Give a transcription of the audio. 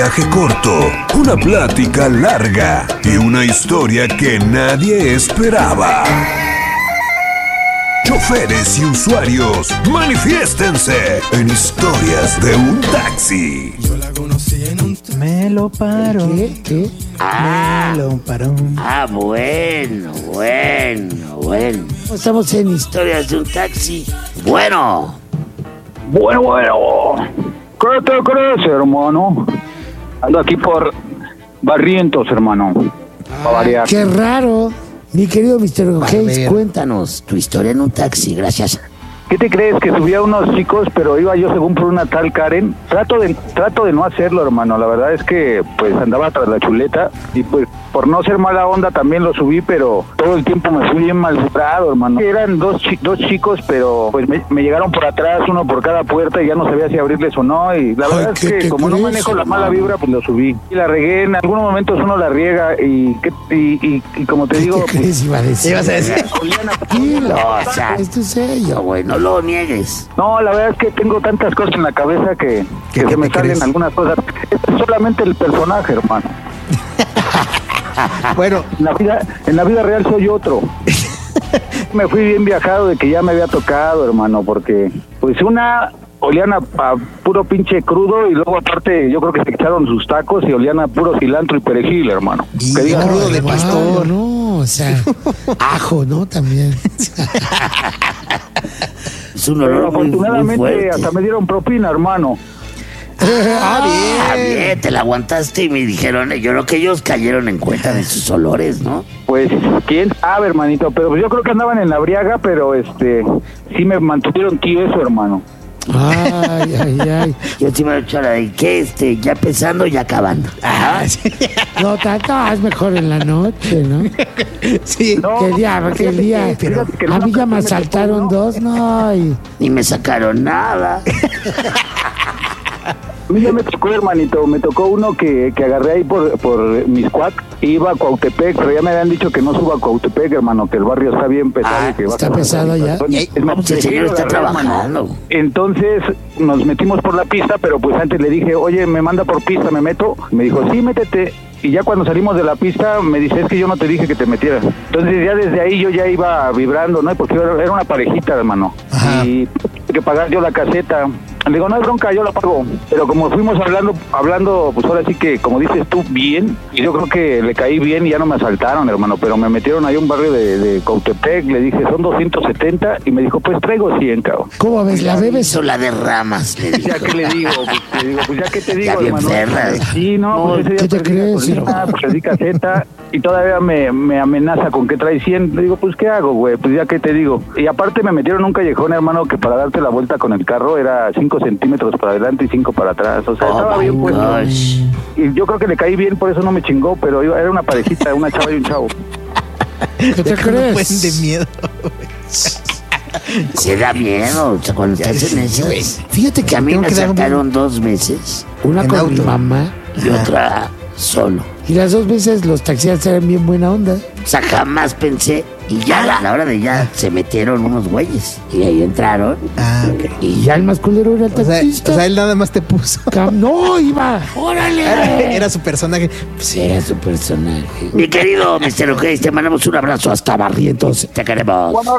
Viaje corto, una plática larga y una historia que nadie esperaba. Choferes y usuarios, manifiéstense en Historias de un Taxi. Yo la conocí en un Me lo paro. ¿Qué? Me lo paro. Bueno. Estamos en Historias de un Taxi. Bueno. ¿Qué te crees, hermano? Ando aquí por Barrientos, hermano. Pa' variar. Qué raro. Mi querido Mr. Hayes, ver. cuéntanos tu historia en un taxi, gracias. ¿Qué te crees? Que subía unos chicos, pero iba yo según por una tal Karen. Trato de no hacerlo, hermano. La verdad es que pues andaba tras la chuleta y pues por no ser mala onda también lo subí, pero todo el tiempo me fui bien maltratado, hermano. Eran dos chicos, pero pues me llegaron por atrás, uno por cada puerta y ya no sabía si abrirles o no. Y la verdad es que como no manejo la mala vibra, pues lo subí. Y la regué, en algunos momentos uno la riega y como te digo... ¿Qué crees iba a decir? Ibas a decir. Tranquilo, o sea, esto es serio, güey, no lo niegues. No, la verdad es que tengo tantas cosas en la cabeza que ¿Qué se te me salen crees? algunas cosas. Es solamente el personaje, hermano. Bueno, En la vida real soy otro. Me fui bien viajado de que ya me había tocado, hermano, porque pues olían a puro pinche crudo y luego aparte yo creo que se echaron sus tacos y olían a puro cilantro y perejil, hermano. Y Que digas, crudo de pastor. No, o sea, ajo, ¿no? También. Es un pero olor muy afortunadamente fuerte. hasta me dieron propina, hermano. Bien, te la aguantaste y me dijeron, yo creo que ellos cayeron en cuenta de sus olores, ¿no? Pues quién sabe, hermanito, pero pues yo creo que andaban en la briaga, pero sí me mantuvieron tieso, hermano. Ay. Yo te iba a echar la de que ya empezando y acabando. No, es mejor en la noche, ¿no? Sí. No, ¿Qué día? fíjate que A mí ya me me asaltaron tocó, ¿no? dos, no, y ni me sacaron nada. A mí ya me tocó, hermanito, me tocó uno que agarré ahí por Miscuac, iba a Cuautepec, pero ya me habían dicho que no suba a Cuautepec, hermano, que el barrio está bien pesado. Y que está baja pesado ya. Es más, El señor está agarré, hermano. trabajando. Entonces nos metimos por la pista, pero pues antes le dije, oye, me manda por pista, ¿me meto? Me dijo, sí, métete. Y ya cuando salimos de la pista me dice, es que yo no te dije que te metieras. Entonces ya desde ahí yo ya iba vibrando, ¿no? Porque era una parejita, hermano. Ajá. Y tuve que pagar yo la caseta. Le digo, no hay bronca, yo la pago. Pero como fuimos hablando, pues ahora sí que, como dices tú, bien. Y yo creo que le caí bien y ya no me asaltaron, hermano. Pero me metieron ahí a un barrio de Cautepec. Le dije, son 270. Y me dijo, pues traigo 100, cabrón. ¿Cómo ves? ¿La bebes o la derramas? Le dijo. Ya que le digo, pues ya que te digo, Ya bien hermano. perra. Sí, no, pues ese día ¿qué te perdí crees, gasolina, perdí caseta y todavía me amenaza con que trae 100. Le digo, pues ¿qué hago, güey? Pues ya que te digo. Y aparte me metieron en un callejón, hermano, que para darte la vuelta con el carro era 5 centímetros para adelante y 5 para atrás. O sea, estaba bien puesto. gosh. Y yo creo que le caí bien, por eso no me chingó, pero era una parejita, una chava y un chavo. ¿Qué te Un buen de crees? miedo. Se da miedo, o sea, cuando te hacen eso. Fíjate que a mí Tengo me que dar asaltaron 2 veces. Una En con auto. mi mamá y Ajá. otra solo. Y las 2 veces los taxistas eran bien buena onda. O sea, jamás pensé. Y ya a la hora de ya se metieron unos güeyes. Y ahí entraron. Ah, ok. Y ya el más culero era el O taxista. sea, él nada más te puso. No, iba. ¡Órale! Era su personaje. Pues era su personaje. Mi querido Mr. O'Case, te mandamos un abrazo hasta Barrientos. Te queremos. Bueno,